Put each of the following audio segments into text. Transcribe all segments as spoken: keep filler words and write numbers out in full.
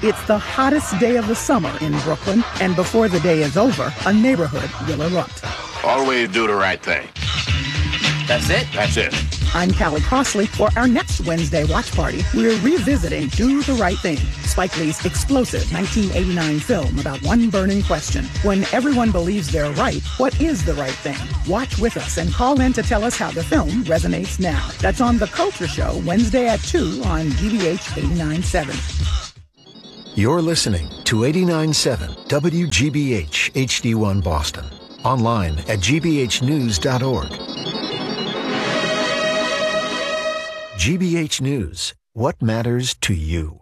It's the hottest day of the summer in Brooklyn, and before the day is over, a neighborhood will erupt. Always do the right thing. That's it? That's it. I'm Callie Crossley. For our next Wednesday watch party, we're revisiting Do the Right Thing, Spike Lee's explosive nineteen eighty-nine film about one burning question. When everyone believes they're right, what is the right thing? Watch with us and call in to tell us how the film resonates now. That's on The Culture Show, Wednesday at two on G B H eighty-nine point seven. You're listening to eighty-nine point seven W G B H H D one Boston. Online at g b h news dot org. G B H News. What matters to you?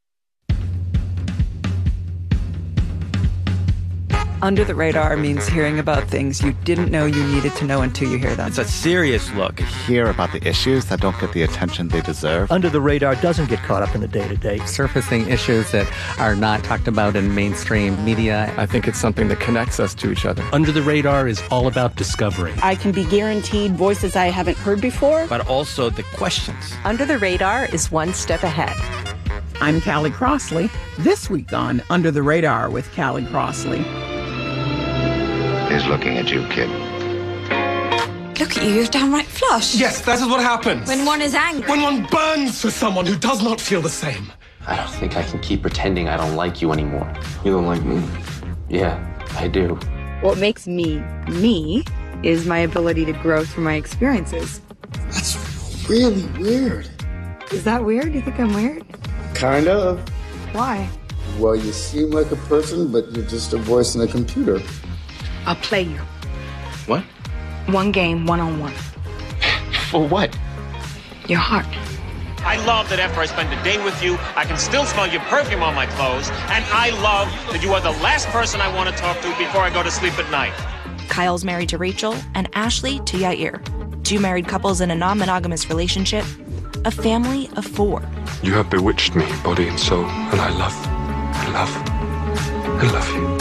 Under the Radar means hearing about things you didn't know you needed to know until you hear them. It's a serious look. Hear about the issues that don't get the attention they deserve. Under the Radar doesn't get caught up in the day-to-day. Surfacing issues that are not talked about in mainstream media. I think it's something that connects us to each other. Under the Radar is all about discovery. I can be guaranteed voices I haven't heard before. But also the questions. Under the Radar is one step ahead. I'm Callie Crossley. This week on Under the Radar with Callie Crossley. He's looking at you, kid. Look at you, you're downright flush. Yes, that is what happens. When one is angry. When one burns for someone who does not feel the same. I don't think I can keep pretending I don't like you anymore. You don't like me? Yeah, I do. What makes me, me, is my ability to grow through my experiences. That's really weird. Is that weird? You think I'm weird? Kind of. Why? Well, you seem like a person, but you're just a voice in a computer. I'll play you. What? One game, one-on-one. For what? Your heart. I love that after I spend a day with you, I can still smell your perfume on my clothes, and I love that you are the last person I want to talk to before I go to sleep at night. Kyle's married to Rachel, and Ashley to Yair. Two married couples in a non-monogamous relationship. A family of four. You have bewitched me, body and soul, and I love, I love, I love you.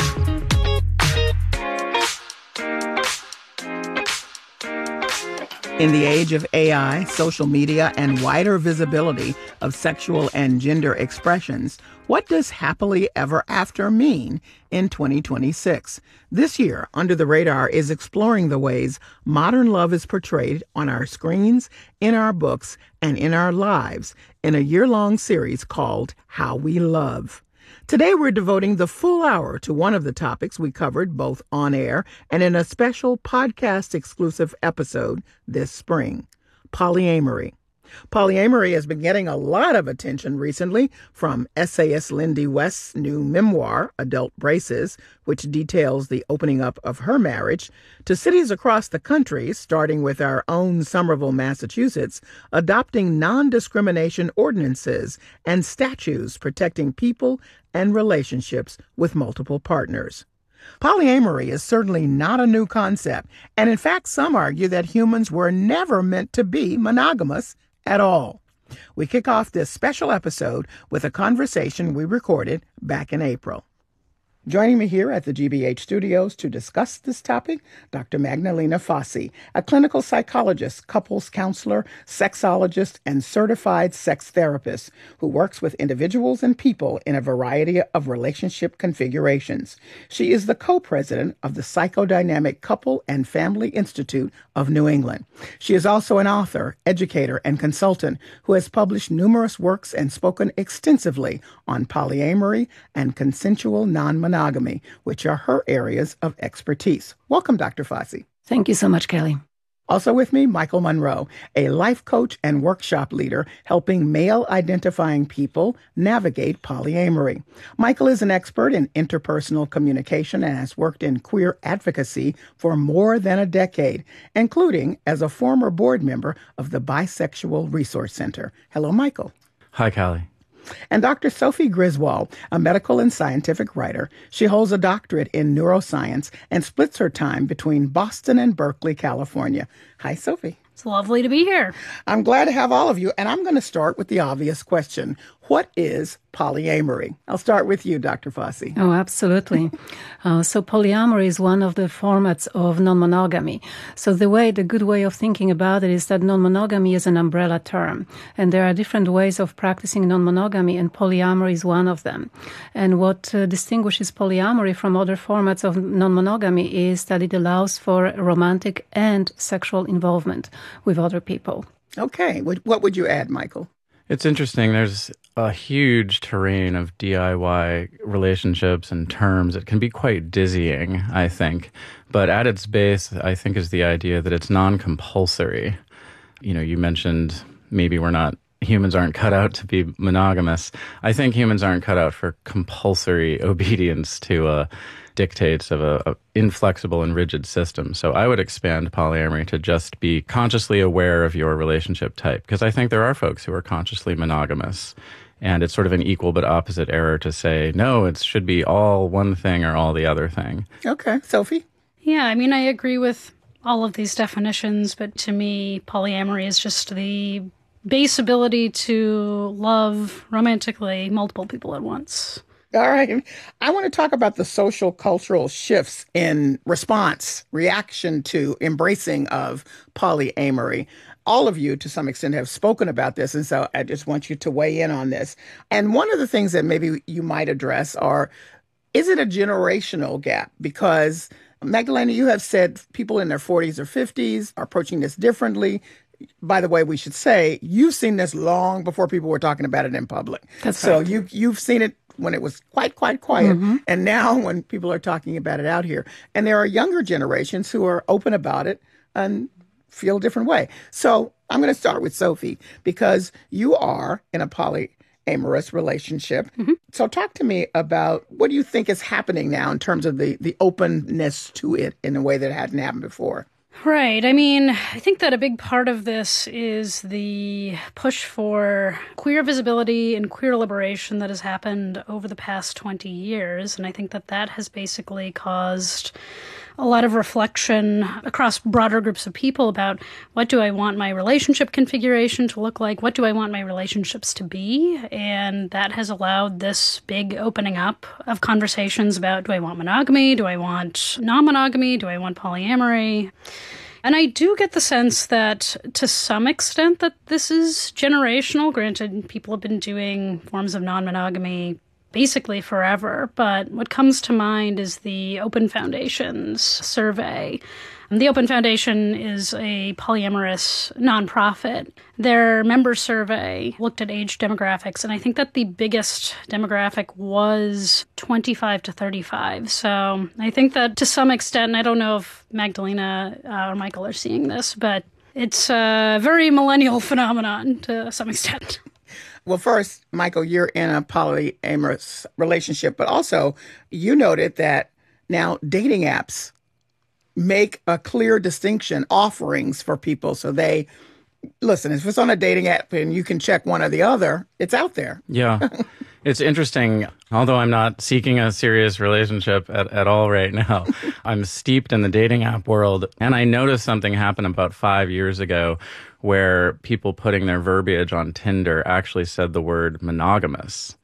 In the age of A I, social media, and wider visibility of sexual and gender expressions, what does happily ever after mean in twenty twenty-six? This year, Under the Radar is exploring the ways modern love is portrayed on our screens, in our books, and in our lives in a year-long series called How We Love. Today, we're devoting the full hour to one of the topics we covered both on air and in a special podcast-exclusive episode this spring, polyamory. Polyamory has been getting a lot of attention recently, from essayist Lindy West's new memoir, Adult Braces, which details the opening up of her marriage, to cities across the country, starting with our own Somerville, Massachusetts, adopting non-discrimination ordinances and statutes protecting people and relationships with multiple partners. Polyamory is certainly not a new concept, and in fact, some argue that humans were never meant to be monogamous at all. We kick off this special episode with a conversation we recorded back in April. Joining me here at the G B H studios to discuss this topic, Doctor Magdalena Fassi, a clinical psychologist, couples counselor, sexologist, and certified sex therapist who works with individuals and people in a variety of relationship configurations. She is the co-president of the Psychodynamic Couple and Family Institute of New England. She is also an author, educator, and consultant who has published numerous works and spoken extensively on polyamory and consensual non-monogamy. monogamy, which are her areas of expertise. Welcome, Doctor Fassi. Thank you so much, Kelly. Also with me, Michael Monroe, a life coach and workshop leader helping male-identifying people navigate polyamory. Michael is an expert in interpersonal communication and has worked in queer advocacy for more than a decade, including as a former board member of the Bisexual Resource Center. Hello, Michael. Hi, Callie. And Doctor Sophie Griswold, a medical and scientific writer. She holds a doctorate in neuroscience and splits her time between Boston and Berkeley, California. Hi, Sophie. It's lovely to be here. I'm glad to have all of you, and I'm going to start with the obvious question. What is polyamory? I'll start with you, Doctor Fossey. Oh, absolutely. uh, so polyamory is one of the formats of non-monogamy. So the way, the good way of thinking about it is that non-monogamy is an umbrella term. And there are different ways of practicing non-monogamy, and polyamory is one of them. And what uh, distinguishes polyamory from other formats of non-monogamy is that it allows for romantic and sexual involvement with other people. Okay. What would you add, Michael? It's interesting. There's a huge terrain of D I Y relationships and terms. It can be quite dizzying, I think. But at its base, I think, is the idea that it's non-compulsory. You know, you mentioned maybe we're not, humans aren't cut out to be monogamous. I think humans aren't cut out for compulsory obedience to a dictates of a, a inflexible and rigid system. So I would expand polyamory to just be consciously aware of your relationship type, because I think there are folks who are consciously monogamous, and it's sort of an equal but opposite error to say, no, it should be all one thing or all the other thing. Okay. Sophie? Yeah, I mean, I agree with all of these definitions, but to me, polyamory is just the base ability to love romantically multiple people at once. All right. I want to talk about the social cultural shifts in response, reaction to embracing of polyamory. All of you, to some extent, have spoken about this, and so I just want you to weigh in on this. And one of the things that maybe you might address are, is it a generational gap? Because, Magdalena, you have said people in their forties or fifties are approaching this differently. By the way, we should say, you've seen this long before people were talking about it in public. That's so right. you, you've seen it when it was quite, quite quiet. Mm-hmm. And now when people are talking about it out here. And there are younger generations who are open about it and feel a different way. So I'm going to start with Sophie, because you are in a polyamorous relationship. Mm-hmm. So talk to me about what do you think is happening now in terms of the, the openness to it in a way that hadn't happened before? Right. I mean, I think that a big part of this is the push for queer visibility and queer liberation that has happened over the past twenty years. And I think that that has basically caused a lot of reflection across broader groups of people about what do I want my relationship configuration to look like? What do I want my relationships to be? And that has allowed this big opening up of conversations about, do I want monogamy? Do I want non-monogamy? Do I want polyamory? And I do get the sense that, to some extent, that this is generational. Granted, people have been doing forms of non-monogamy basically forever, but what comes to mind is the Open Foundation's survey. The Open Foundation is a polyamorous nonprofit. Their member survey looked at age demographics, and I think that the biggest demographic was twenty-five to thirty-five. So I think that to some extent, and I don't know if Magdalena uh, or Michael are seeing this, but it's a very millennial phenomenon to some extent. Well, first, Michael, you're in a polyamorous relationship, but also you noted that now dating apps make a clear distinction, offerings for people. So they, listen, if it's on a dating app and you can check one or the other, it's out there. Yeah. It's interesting. Although I'm not seeking a serious relationship at, at all right now, I'm steeped in the dating app world. And I noticed something happen about five years ago where people putting their verbiage on Tinder actually said the word monogamous.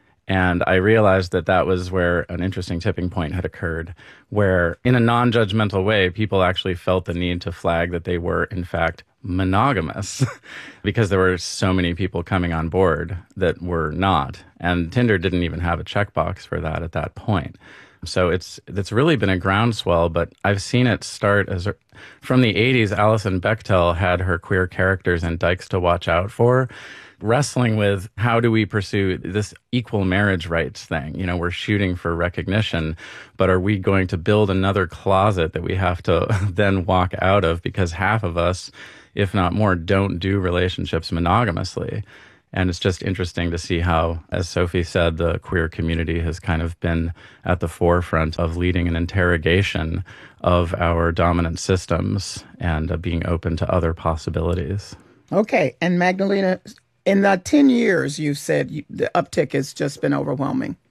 And I realized that that was where an interesting tipping point had occurred, where in a non-judgmental way, people actually felt the need to flag that they were, in fact, monogamous because there were so many people coming on board that were not. And Tinder didn't even have a checkbox for that at that point. So it's it's really been a groundswell, but I've seen it start as from the eighties. Alison Bechdel had her queer characters in Dykes to Watch Out For, wrestling with how do we pursue this equal marriage rights thing. You know, we're shooting for recognition, but are we going to build another closet that we have to then walk out of because half of us, if not more, don't do relationships monogamously? And it's just interesting to see how, as Sophie said, the queer community has kind of been at the forefront of leading an interrogation of our dominant systems and uh, being open to other possibilities. Okay. And Magdalena, in the ten years, you've said you, the uptick has just been overwhelming.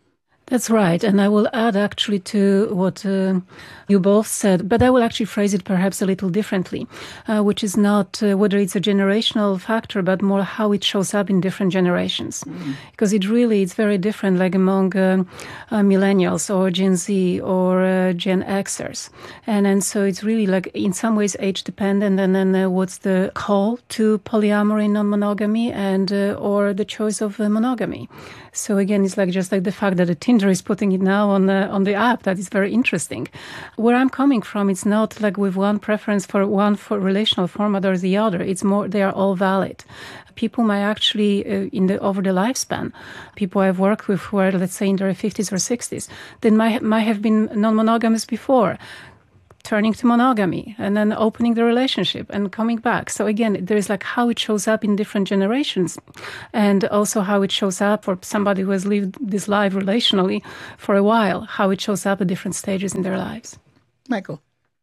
That's right. And I will add actually to what uh, you both said, but I will actually phrase it perhaps a little differently, uh, which is not uh, whether it's a generational factor, but more how it shows up in different generations. Mm. Because it really, it's very different, like among uh, uh, millennials or Gen Z or uh, Gen Xers. And, and so it's really like in some ways age dependent, and then uh, what's the call to polyamory, non-monogamy, and uh, or the choice of uh, monogamy. So again, it's like just like the fact that the Tinder is putting it now on the on the app. That is very interesting. Where I'm coming from, it's not like with one preference for one for relational format or the other. It's more they are all valid. People might actually uh, in the over the lifespan, people I've worked with who are, let's say, in their fifties or sixties, they might might have been non-monogamous before, turning to monogamy and then opening the relationship and coming back. So again, there's like how it shows up in different generations, and also how it shows up for somebody who has lived this life relationally for a while, how it shows up at different stages in their lives. Michael.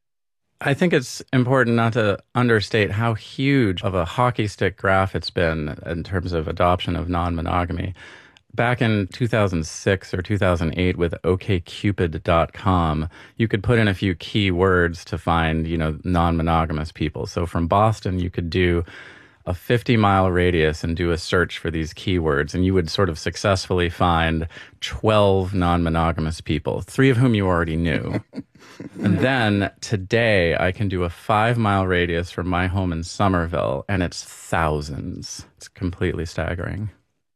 I think it's important not to understate how huge of a hockey stick graph it's been in terms of adoption of non-monogamy. Back in two thousand six or two thousand eight with O K Cupid dot com, you could put in a few key words to find, you know, non-monogamous people. So from Boston, you could do a fifty mile radius and do a search for these keywords, and you would sort of successfully find twelve non-monogamous people, three of whom you already knew. And then today I can do a five mile radius from my home in Somerville, and it's thousands. It's completely staggering.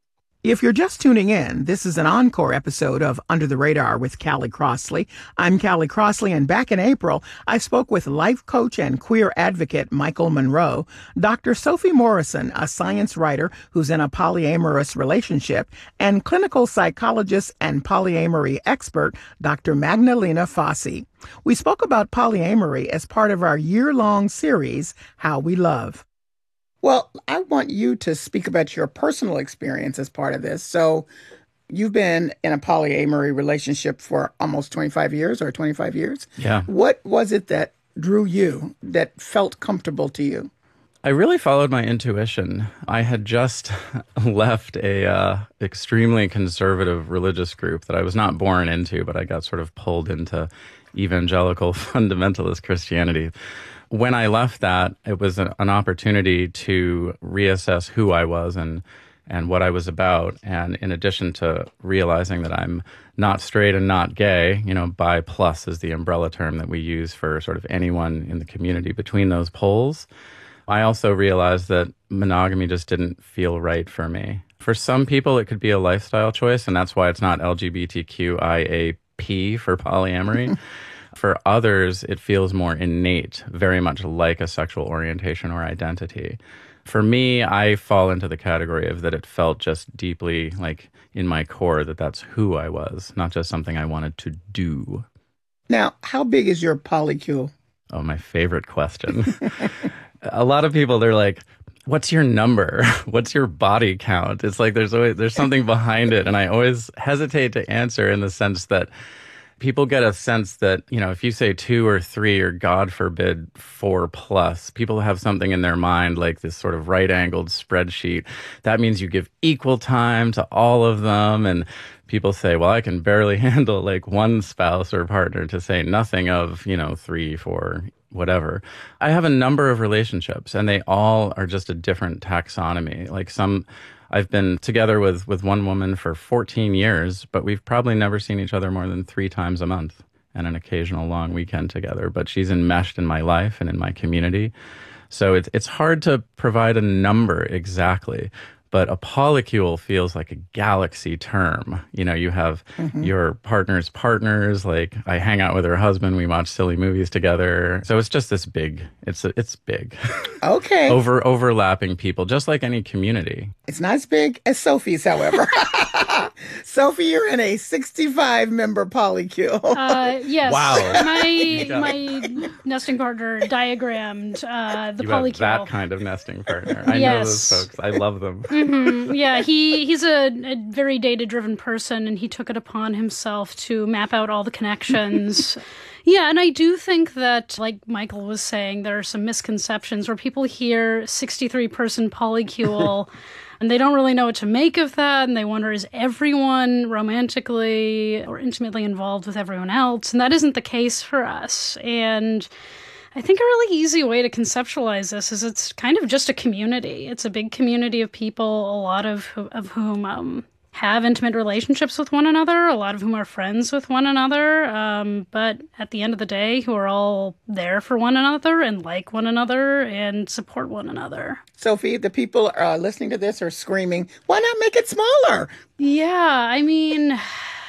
If you're just tuning in, this is an encore episode of Under the Radar with Callie Crossley. I'm Callie Crossley, and back in April, I spoke with life coach and queer advocate Michael Monroe, Doctor Sophie Morrison, a science writer who's in a polyamorous relationship, and clinical psychologist and polyamory expert, Doctor Magdalena Fassi. We spoke about polyamory as part of our year-long series, How We Love. Well, I want you to speak about your personal experience as part of this. So you've been in a polyamory relationship for almost twenty-five years or twenty-five years. Yeah. What was it that drew you, that felt comfortable to you? I really followed my intuition. I had just left a uh, extremely conservative religious group that I was not born into, but I got sort of pulled into evangelical fundamentalist Christianity. When I left that, it was an, an opportunity to reassess who I was and and what I was about. And in addition to realizing that I'm not straight and not gay, you know, bi plus is the umbrella term that we use for sort of anyone in the community between those poles, I also realized that monogamy just didn't feel right for me. For some people, it could be a lifestyle choice, and that's why it's not L G B T Q I A P for polyamory. For others, it feels more innate, very much like a sexual orientation or identity. For me, I fall into the category of that it felt just deeply like in my core that that's who I was, not just something I wanted to do. Now, how big is your polycule? Oh, my favorite question. A lot of people, they're like, what's your number? What's your body count? It's like there's always there's something behind it. And I always hesitate to answer in the sense that people get a sense that, you know, if you say two or three or God forbid four plus, people have something in their mind like this sort of right-angled spreadsheet. That means you give equal time to all of them. And people say, well, I can barely handle like one spouse or partner, to say nothing of, you know, three, four, whatever. I have a number of relationships, and they all are just a different taxonomy. Like some... I've been together with, with one woman for fourteen years, but we've probably never seen each other more than three times a month and an occasional long weekend together. But she's enmeshed in my life and in my community. So it's, it's hard to provide a number exactly. But a polycule feels like a galaxy term. You know, you have mm-hmm. your partner's partners. Like I hang out with her husband. We watch silly movies together. So it's just this big. It's it's big. Okay. Over overlapping people, just like any community. It's not as big as Sophie's, however. Sophie, you're in a sixty-five member polycule. Uh, yes. Wow. My my nesting partner diagrammed uh, the you polycule. Have that kind of nesting partner. I yes. know those folks. I love them. Mm-hmm. Yeah, he he's a, a very data-driven person, and he took it upon himself to map out all the connections. Yeah, and I do think that, like Michael was saying, there are some misconceptions where people hear sixty-three person polycule. And they don't really know what to make of that. And they wonder, is everyone romantically or intimately involved with everyone else? And that isn't the case for us. And I think a really easy way to conceptualize this is it's kind of just a community. It's a big community of people, a lot of, of whom um, have intimate relationships with one another, a lot of whom are friends with one another, um, but at the end of the day, who are all there for one another and like one another and support one another. Sophie, the people uh, listening to this are screaming, why not make it smaller? Yeah, I mean,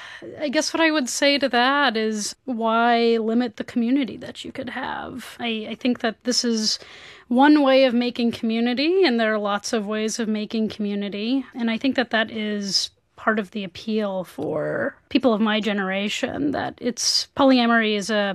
I guess what I would say to that is why limit the community that you could have? I, I think that this is one way of making community, and there are lots of ways of making community. And I think that that is part of the appeal for people of my generation, that it's polyamory is a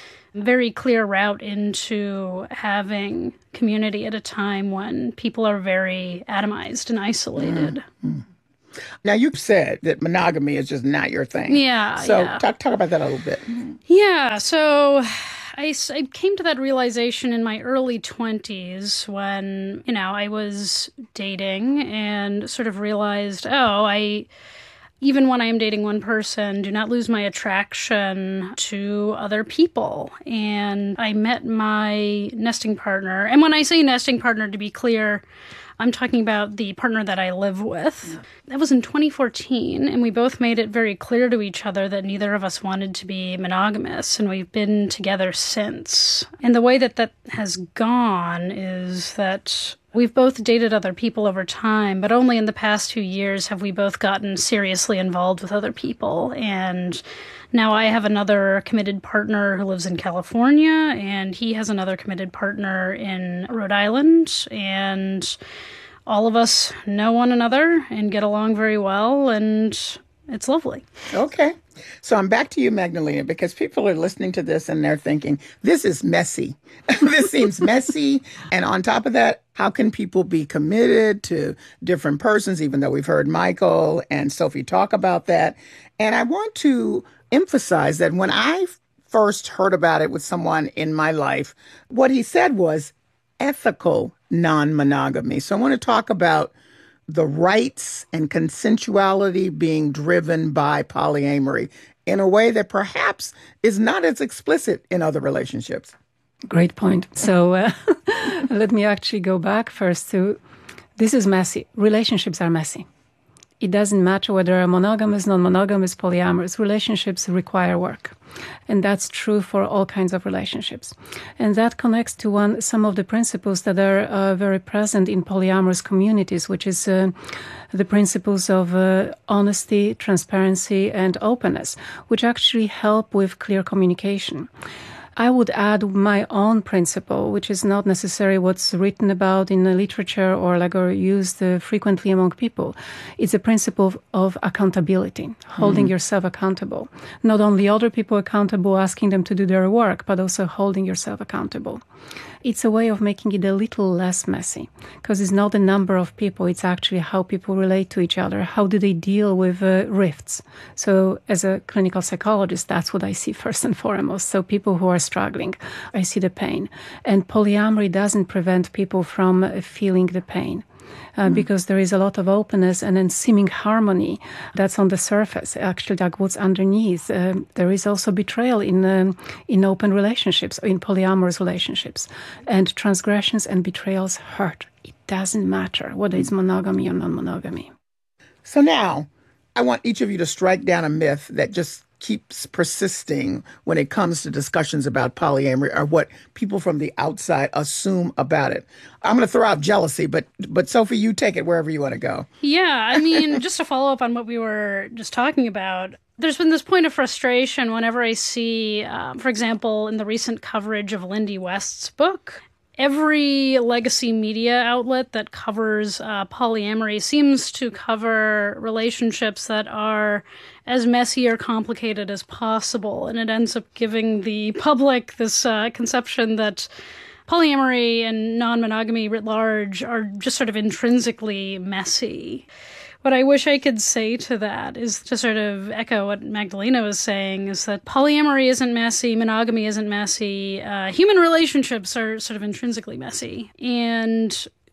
very clear route into having community at a time when people are very atomized and isolated. Mm-hmm. Now, you've said that monogamy is just not your thing. Yeah, So yeah. talk, talk about that a little bit. Yeah, so I, I came to that realization in my early twenties when, you know, I was dating and sort of realized, oh, I, even when I am dating one person, do not lose my attraction to other people. And I met my nesting partner. And when I say nesting partner, to be clear, I'm talking about the partner that I live with. That was in twenty fourteen, and we both made it very clear to each other that neither of us wanted to be monogamous, and we've been together since. And the way that that has gone is that we've both dated other people over time, but only in the past two years have we both gotten seriously involved with other people. And now I have another committed partner who lives in California, and he has another committed partner in Rhode Island, and all of us know one another and get along very well, and it's lovely. Okay. So I'm back to you, Magdalena, because people are listening to this and they're thinking, this is messy. This seems messy. And on top of that, how can people be committed to different persons, even though we've heard Michael and Sophie talk about that? And I want to emphasize that when I first heard about it with someone in my life, what he said was ethical non-monogamy. So I want to talk about the rights and consensuality being driven by polyamory in a way that perhaps is not as explicit in other relationships. Great point. So uh, let me actually go back first to, this is messy. Relationships are messy. It doesn't matter whether they're monogamous, non-monogamous, polyamorous. Relationships require work. And that's true for all kinds of relationships. And that connects to one, some of the principles that are uh, very present in polyamorous communities, which is uh, the principles of uh, honesty, transparency, and openness, which actually help with clear communication. I would add my own principle, which is not necessarily what's written about in the literature or like or used uh, frequently among people. It's a principle of, of accountability, holding mm. yourself accountable. Not only other people accountable, asking them to do their work, but also holding yourself accountable. It's a way of making it a little less messy, because it's not the number of people, it's actually how people relate to each other. How do they deal with uh, rifts? So as a clinical psychologist, that's what I see first and foremost. So people who are struggling, I see the pain. And polyamory doesn't prevent people from uh, feeling the pain. Uh, mm. Because there is a lot of openness and then seeming harmony that's on the surface. Actually, like what's underneath. Uh, there is also betrayal in um, in open relationships, in polyamorous relationships. And transgressions and betrayals hurt. It doesn't matter whether it's monogamy or non-monogamy. So now, I want each of you to strike down a myth that just keeps persisting when it comes to discussions about polyamory, or what people from the outside assume about it. I'm going to throw out jealousy, but but Sophie, you take it wherever you want to go. Yeah, I mean, just to follow up on what we were just talking about, there's been this point of frustration whenever I see, um, for example, in the recent coverage of Lindy West's book, every legacy media outlet that covers uh, polyamory seems to cover relationships that are as messy or complicated as possible. And it ends up giving the public this uh, conception that polyamory and non-monogamy writ large are just sort of intrinsically messy. What I wish I could say to that is to sort of echo what Magdalena was saying, is that polyamory isn't messy, monogamy isn't messy, uh, human relationships are sort of intrinsically messy. And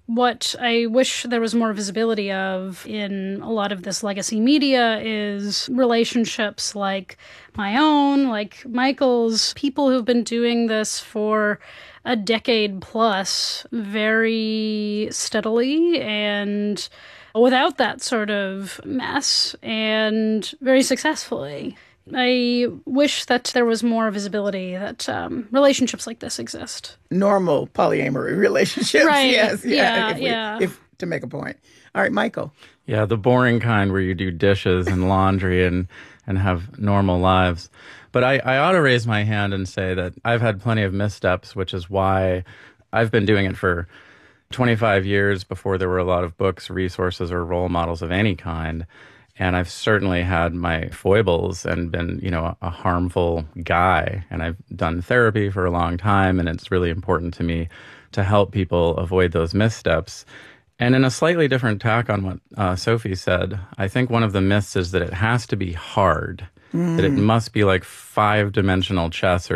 what I wish there was more visibility of in a lot of this legacy media is relationships like my own, like Michael's, people who've been doing this for a decade plus very steadily and without that sort of mess and very successfully. I wish that there was more visibility that um, relationships like this exist. Normal polyamory relationships, right. yes. Yeah, yeah, if we, yeah. If, to make a point. All right, Michael. Yeah, the boring kind where you do dishes and laundry and, and have normal lives. But I, I ought to raise my hand and say that I've had plenty of missteps, which is why I've been doing it for twenty-five years before there were a lot of books, resources, or role models of any kind. And I've certainly had my foibles and been, you know, a, a harmful guy. And I've done therapy for a long time, and it's really important to me to help people avoid those missteps. And in a slightly different tack on what uh, Sophie said, I think one of the myths is that it has to be hard, mm. that it must be like five-dimensional chess or